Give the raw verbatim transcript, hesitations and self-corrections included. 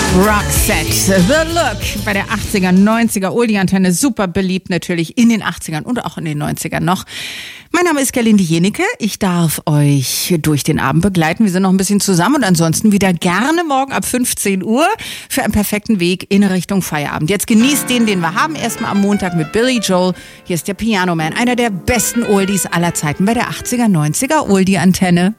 Roxette, The Look bei der achtziger, neunziger Oldie-Antenne, super beliebt natürlich in den achtzigern und auch in den neunzigern noch. Mein Name ist Gerlinde Jenecke, ich darf euch durch den Abend begleiten, wir sind noch ein bisschen zusammen und ansonsten wieder gerne morgen ab fünfzehn Uhr für einen perfekten Weg in Richtung Feierabend. Jetzt genießt den, den wir haben, erstmal am Montag mit Billy Joel, hier ist der Piano Man, einer der besten Oldies aller Zeiten bei der achtziger, neunziger Oldie-Antenne.